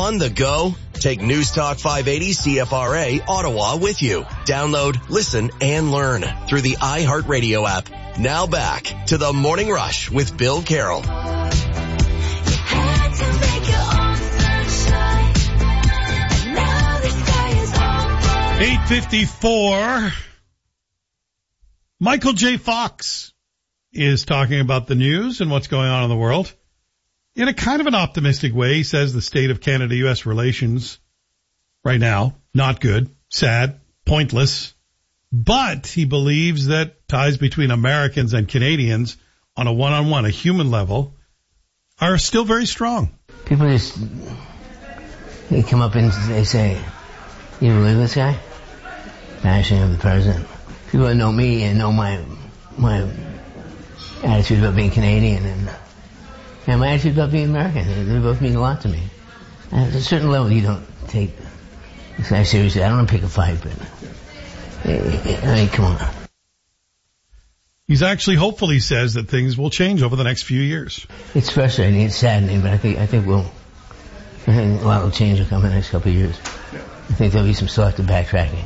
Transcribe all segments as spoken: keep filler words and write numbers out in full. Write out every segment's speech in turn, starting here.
On the go? Take News Talk five eighty C F R A Ottawa with you. Download, listen, and learn through the iHeartRadio app. Now back to the Morning Rush with Bill Carroll. eight fifty-four. Michael J. Fox is talking about the news and what's going on in the world. In a kind of an optimistic way, he says the state of Canada-U S relations right now, not good, sad, pointless. But he believes that ties between Americans and Canadians on a one-on-one, a human level, are still very strong. People just, they come up and they say, you believe this guy? Bashing of the president. People that know me and know my my attitude about being Canadian and, and my attitude about being American, they both mean a lot to me. At a certain level, you don't take this guy seriously. I don't want to pick a fight, but I mean, come on. He's actually hopeful, he says, that things will change over the next few years. It's frustrating, it's saddening, but I think I think we'll I think a lot will change will come in the next couple of years. I think there'll be some selective backtracking.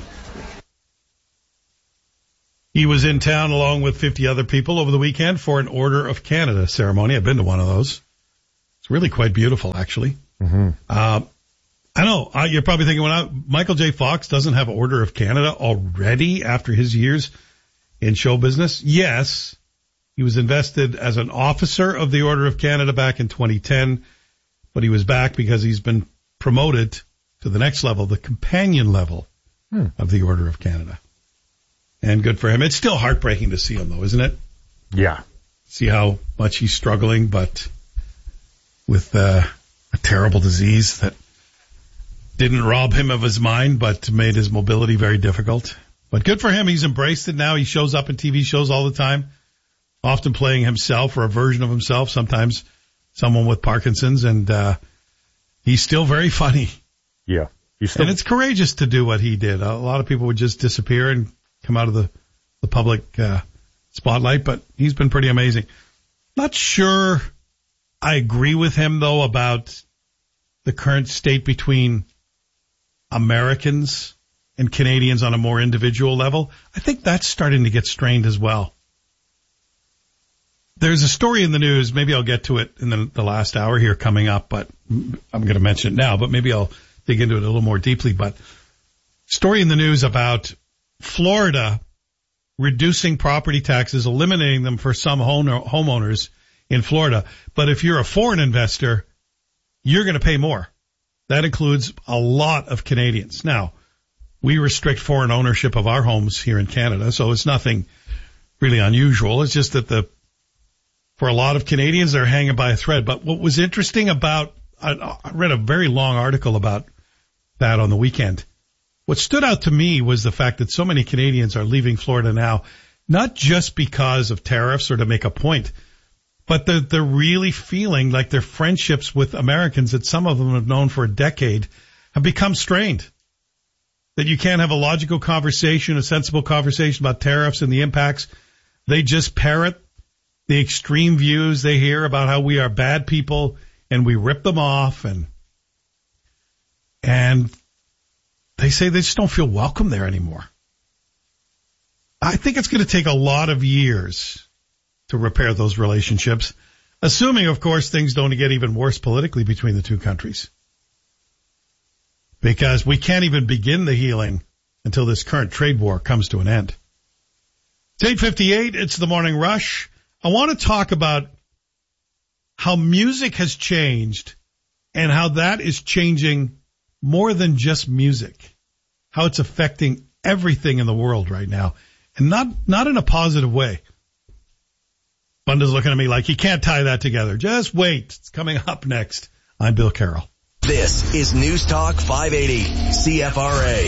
He was in town along with fifty other people over the weekend for an Order of Canada ceremony. I've been to one of those. It's really quite beautiful, actually. Mm-hmm. Uh, I know, uh, you're probably thinking, well, I, Michael J. Fox doesn't have Order of Canada already after his years in show business. Yes, he was invested as an officer of the Order of Canada back in twenty ten, but he was back because he's been promoted to the next level, the companion level hmm. of the Order of Canada. And good for him. It's still heartbreaking to see him, though, isn't it? Yeah. See how much he's struggling, but with uh, a terrible disease that didn't rob him of his mind, but made his mobility very difficult. But good for him. He's embraced it now. He shows up in T V shows all the time, often playing himself or a version of himself, sometimes someone with Parkinson's, and uh, he's still very funny. Yeah. He's still- and it's courageous to do what he did. A lot of people would just disappear and come out of the, the public uh, spotlight, but he's been pretty amazing. Not sure I agree with him, though, about the current state between Americans and Canadians on a more individual level. I think that's starting to get strained as well. There's a story in the news, maybe I'll get to it in the, the last hour here coming up, but I'm going to mention it now, but maybe I'll dig into it a little more deeply. But story in the news about Florida reducing property taxes, eliminating them for some home, homeowners in Florida. But if you're a foreign investor, you're going to pay more. That includes a lot of Canadians. Now, we restrict foreign ownership of our homes here in Canada, so it's nothing really unusual. It's just that the for a lot of Canadians, they're hanging by a thread. But what was interesting about, I, I read a very long article about that on the weekend. What stood out to me was the fact that so many Canadians are leaving Florida now, not just because of tariffs or to make a point, but they're, they're really feeling like their friendships with Americans that some of them have known for a decade have become strained. That you can't have a logical conversation, a sensible conversation about tariffs and the impacts. They just parrot the extreme views they hear about how we are bad people and we rip them off, and and they say they just don't feel welcome there anymore. I think it's going to take a lot of years to repair those relationships, assuming, of course, things don't get even worse politically between the two countries. Because we can't even begin the healing until this current trade war comes to an end. It's eight fifty-eight. It's the Morning Rush. I want to talk about how music has changed and how that is changing more than just music, how it's affecting everything in the world right now, and not not in a positive way. Bunda's looking at me like, you can't tie that together. Just wait. It's coming up next. I'm Bill Carroll. This is News Talk five eighty C F R A.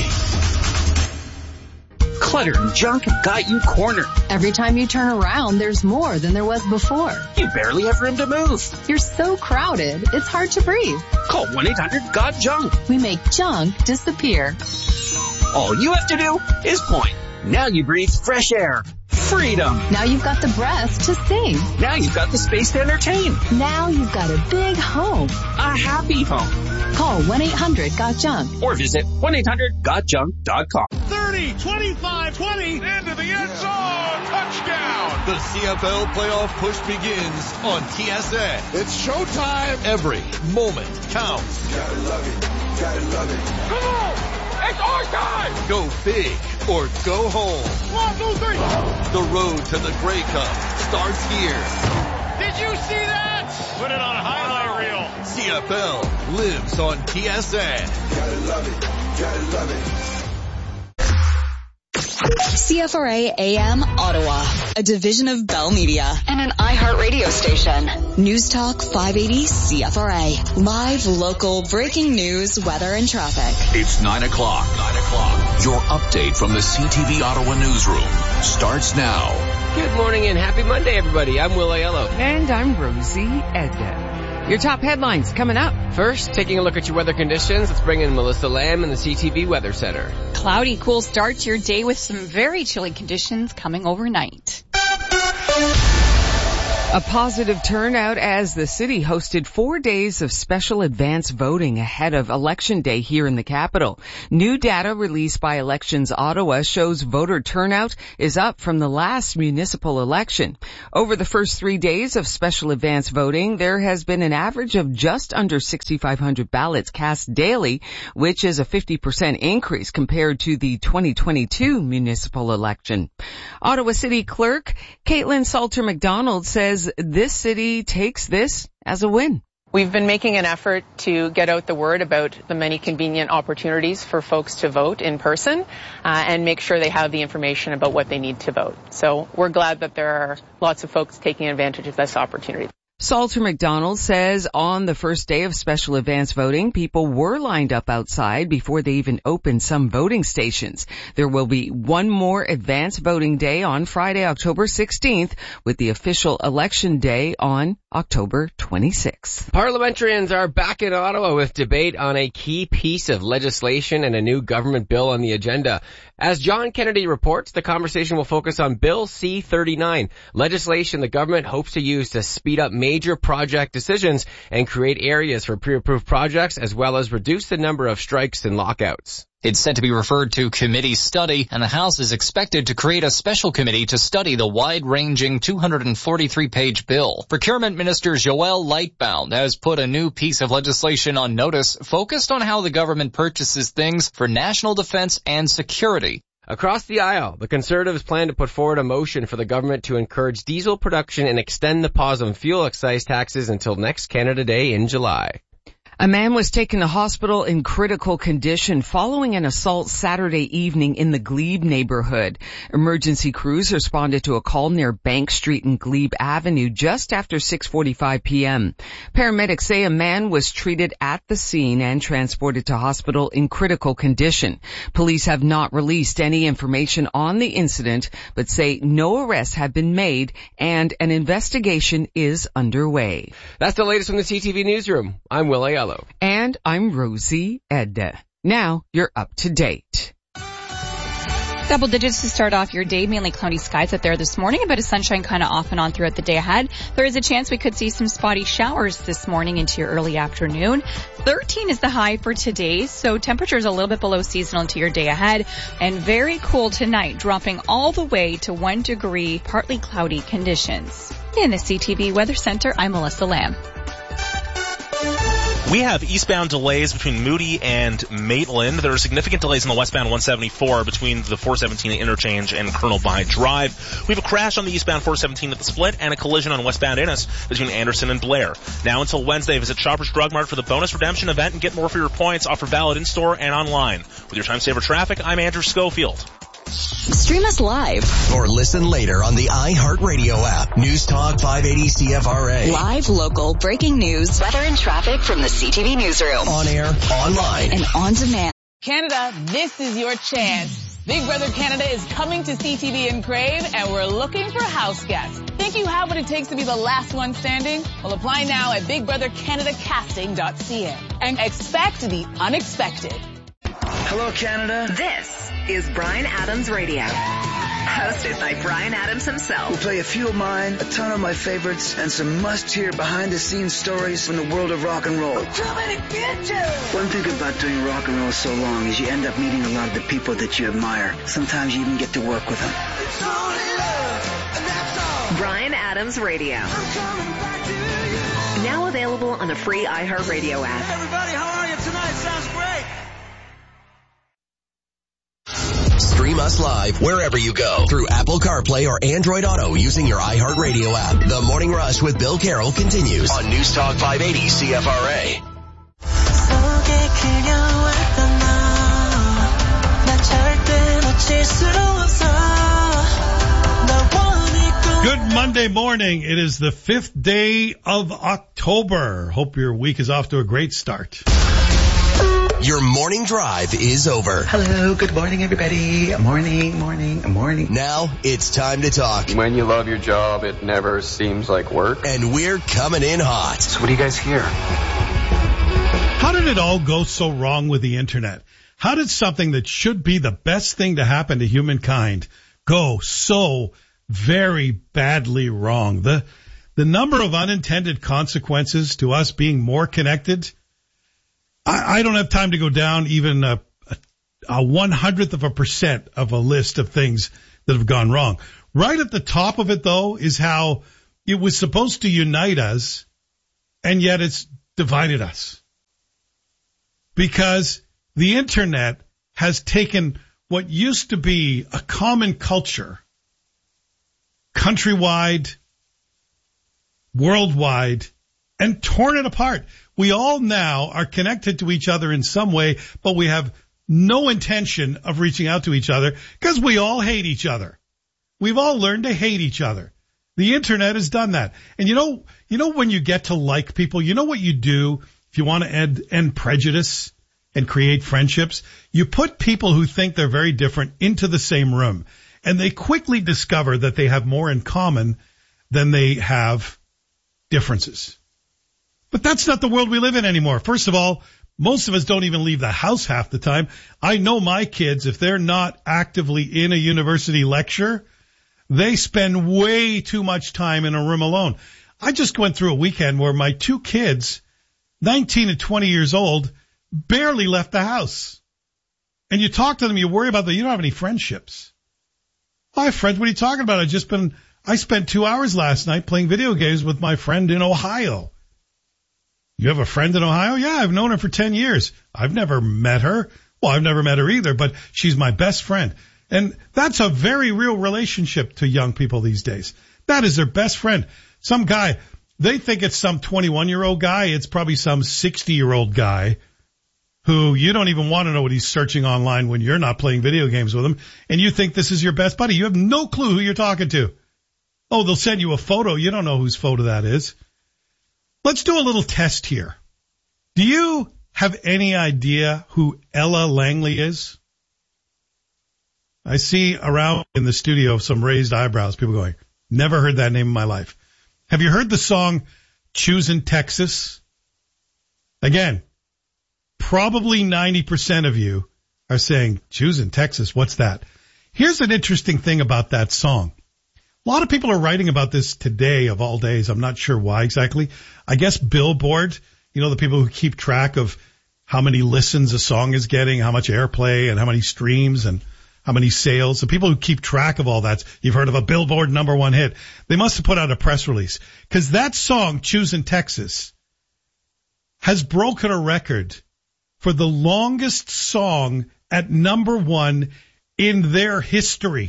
Clutter and junk have got you cornered. Every time you turn around, there's more than there was before. You barely have room to move. You're so crowded, it's hard to breathe. Call one eight hundred got junk. We make junk disappear. All you have to do is point. Now you breathe fresh air. Freedom. Now you've got the breath to sing. Now you've got the space to entertain. Now you've got a big home. A happy home. Call one eight hundred got junk. Or visit one eight hundred got junk dot com. thirty, twenty-five, twenty, into the end zone, touchdown! The C F L playoff push begins on T S N. It's showtime! Every moment counts. Gotta love it, gotta love it. Come on! It's our time! Go big or go home. One, two, three! The road to the Grey Cup starts here. Did you see that? Put it on a highlight reel. C F L lives on T S N. Gotta love it, gotta love it. C F R A A M Ottawa, a division of Bell Media and an iHeart radio station. News Talk five eighty C F R A. Live, local, breaking news, weather, and traffic. It's nine o'clock. Nine o'clock. Your update from the C T V Ottawa newsroom starts now. Good morning and happy Monday, everybody. I'm Will Aiello. And I'm Rosie Edna. Your top headlines coming up. First, taking a look at your weather conditions, let's bring in Melissa Lamb in the C T V Weather Center. Cloudy, cool start to your day with some very chilly conditions coming overnight. A positive turnout as the city hosted four days of special advance voting ahead of Election Day here in the capital. New data released by Elections Ottawa shows voter turnout is up from the last municipal election. Over the first three days of special advance voting, there has been an average of just under sixty-five hundred ballots cast daily, which is a fifty percent increase compared to the twenty twenty-two municipal election. Ottawa City Clerk Caitlin Salter-McDonald says this city takes this as a win. We've been making an effort to get out the word about the many convenient opportunities for folks to vote in person uh, and make sure they have the information about what they need to vote. So we're glad that there are lots of folks taking advantage of this opportunity. Salter-McDonald says on the first day of special advance voting, people were lined up outside before they even opened some voting stations. There will be one more advance voting day on Friday, October sixteenth, with the official election day on October twenty-sixth. Parliamentarians are back in Ottawa with debate on a key piece of legislation and a new government bill on the agenda. As John Kennedy reports, the conversation will focus on Bill C thirty-nine, legislation the government hopes to use to speed up major project decisions and create areas for pre-approved projects, as well as reduce the number of strikes and lockouts. It's set to be referred to committee study, and the House is expected to create a special committee to study the wide-ranging two hundred forty-three page bill. Procurement Minister Joël Lightbound has put a new piece of legislation on notice focused on how the government purchases things for national defense and security. Across the aisle, the Conservatives plan to put forward a motion for the government to encourage diesel production and extend the pause on fuel excise taxes until next Canada Day in July. A man was taken to hospital in critical condition following an assault Saturday evening in the Glebe neighborhood. Emergency crews responded to a call near Bank Street and Glebe Avenue just after six forty-five p.m. Paramedics say a man was treated at the scene and transported to hospital in critical condition. Police have not released any information on the incident, but say no arrests have been made and an investigation is underway. That's the latest from the C T V Newsroom. I'm Will Aiello. And I'm Rosie Edna. Now you're up to date. Double digits to start off your day, mainly cloudy skies out there this morning. A bit of sunshine kind of off and on throughout the day ahead. There is a chance we could see some spotty showers this morning into your early afternoon. thirteen is the high for today, so temperatures a little bit below seasonal into your day ahead. And very cool tonight, dropping all the way to one degree, partly cloudy conditions. In the C T V Weather Center, I'm Melissa Lamb. We have eastbound delays between Moody and Maitland. There are significant delays on the westbound one seventy-four between the four seventeen interchange and Colonel By Drive. We have a crash on the eastbound four seventeen at the split and a collision on westbound Innes between Anderson and Blair. Now until Wednesday, visit Shoppers Drug Mart for the bonus redemption event and get more for your points. Offer valid in-store and online. With your Time Saver Traffic, I'm Andrew Schofield. Stream us live or listen later on the iHeartRadio app. News Talk five eighty C F R A. Live, local, breaking news, weather and traffic from the C T V Newsroom. On air, online, and on demand. Canada, this is your chance. Big Brother Canada is coming to C T V in Crave, and we're looking for house guests. Think you have what it takes to be the last one standing? Well, apply now at big brother canada casting dot c a and expect the unexpected. Hello, Canada. This is Bryan Adams Radio. Hosted by Bryan Adams himself. We'll play a few of mine, a ton of my favorites, and some must-hear behind-the-scenes stories from the world of rock and roll. I'm coming to get you! One thing about doing rock and roll so long is you end up meeting a lot of the people that you admire. Sometimes you even get to work with them. It's only love, and that's all. Bryan Adams Radio. Now available on the free iHeartRadio app. Hey everybody, how are you tonight? Sounds great. Stream us live wherever you go through Apple CarPlay or Android Auto using your iHeartRadio app. The Morning Rush with Bill Carroll continues on News Talk five eighty C F R A. Good Monday morning. It is the fifth day of October. Hope your week is off to a great start. Your morning drive is over. Hello, good morning, everybody. Morning, morning, morning. Now it's time to talk. When you love your job, it never seems like work. And we're coming in hot. So what do you guys hear? How did it all go so wrong with the internet? How did something that should be the best thing to happen to humankind go so very badly wrong? The, the number of unintended consequences to us being more connected, I, I don't have time to go down even a, a, a one hundredth of a percent of a list of things that have gone wrong. Right at the top of it, though, is how it was supposed to unite us, and yet it's divided us. Because the internet has taken what used to be a common culture, countrywide, worldwide, and torn it apart. We all now are connected to each other in some way, but we have no intention of reaching out to each other because we all hate each other. We've all learned to hate each other. The internet has done that. And you know, you know when you get to like people, you know what you do if you want to end, end prejudice and create friendships? You put people who think they're very different into the same room, and they quickly discover that they have more in common than they have differences. But that's not the world we live in anymore. First of all, most of us don't even leave the house half the time. I know my kids, if they're not actively in a university lecture, they spend way too much time in a room alone. I just went through a weekend where my two kids, nineteen and twenty years old, barely left the house. And you talk to them, you worry about them, you don't have any friendships. Hi, friends, what are you talking about? I just been, I spent two hours last night playing video games with my friend in Ohio. You have a friend in Ohio? Yeah, I've known her for ten years. I've never met her. Well, I've never met her either, but she's my best friend. And that's a very real relationship to young people these days. That is their best friend. Some guy, they think it's some twenty-one-year-old guy. It's probably some sixty-year-old guy who you don't even want to know what he's searching online when you're not playing video games with him, and you think this is your best buddy. You have no clue who you're talking to. Oh, they'll send you a photo. You don't know whose photo that is. Let's do a little test here. Do you have any idea who Ella Langley is? I see around in the studio some raised eyebrows, people going, never heard that name in my life. Have you heard the song Choosin' Texas? Again, probably ninety percent of you are saying, Choosin' Texas, what's that? Here's an interesting thing about that song. A lot of people are writing about this today of all days. I'm not sure why exactly. I guess Billboard, you know, the people who keep track of how many listens a song is getting, how much airplay and how many streams and how many sales. The people who keep track of all that, you've heard of a Billboard number one hit. They must have put out a press release because that song, Choosin' Texas, has broken a record for the longest song at number one in their history.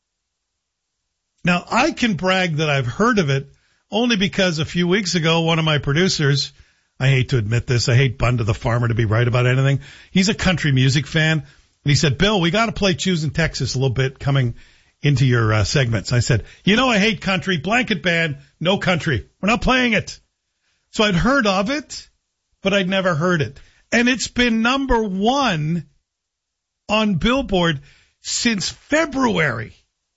Now, I can brag that I've heard of it only because a few weeks ago, one of my producers, I hate to admit this, I hate Bunda the Farmer to be right about anything. He's a country music fan. And he said, Bill, we got to play Choosin' Texas a little bit coming into your uh, segments. I said, you know, I hate country. Blanket ban, no country. We're not playing it. So I'd heard of it, but I'd never heard it. And it's been number one on Billboard since February.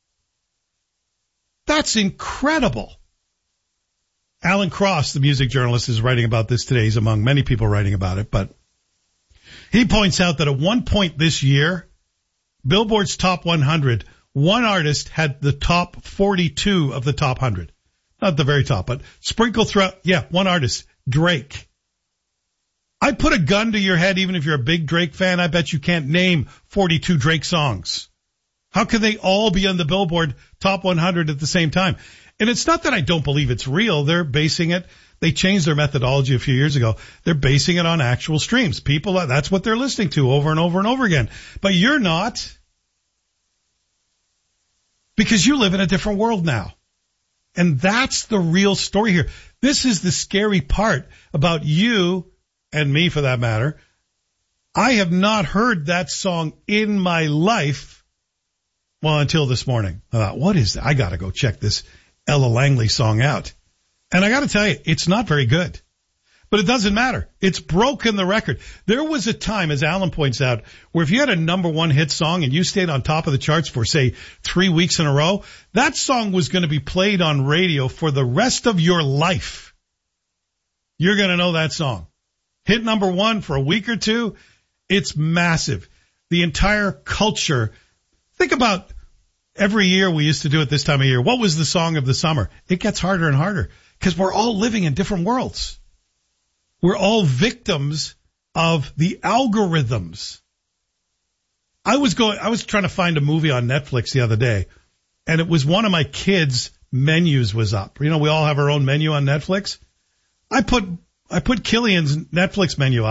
That's incredible. Alan Cross, the music journalist, is writing about this today. He's among many people writing about it, but he points out that at one point this year, Billboard's Top one hundred one artist had the top forty-two of the top one hundred. Not the very top, but sprinkled throughout. Yeah, one artist, Drake. I put a gun to your head, even if you're a big Drake fan, I bet you can't name forty-two Drake songs. How can they all be on the Billboard top one hundred at the same time? And it's not that I don't believe it's real. They're basing it. They changed their methodology a few years ago. They're basing it on actual streams. People, that's what they're listening to over and over and over again. But you're not. Because you live in a different world now. And that's the real story here. This is the scary part about you and me, for that matter. I have not heard that song in my life, well, until this morning. I thought, what is that? I got to go check this Ella Langley song out. And I got to tell you, it's not very good. But it doesn't matter. It's broken the record. There was a time, as Alan points out, where if you had a number one hit song and you stayed on top of the charts for, say, three weeks in a row, that song was going to be played on radio for the rest of your life. You're going to know that song. Hit number one for a week or two, it's massive. The entire culture. Think about every year we used to do it this time of year. What was the song of the summer? It gets harder and harder because we're all living in different worlds. We're all victims of the algorithms. I was going, I was trying to find a movie on Netflix the other day, and it was one of my kids' menus was up. You know, we all have our own menu on Netflix. I put, I put Killian's Netflix menu up.